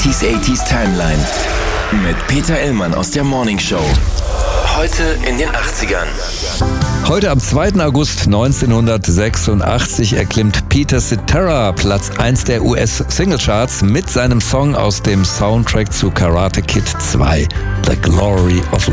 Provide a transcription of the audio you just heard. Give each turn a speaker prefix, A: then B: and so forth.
A: 80s Timeline mit Peter Illmann aus der Morning Show. Heute in den 80ern.
B: Heute am 2. August 1986 erklimmt Peter Cetera Platz 1 der US-Singlecharts mit seinem Song aus dem Soundtrack zu Karate Kid 2, The Glory of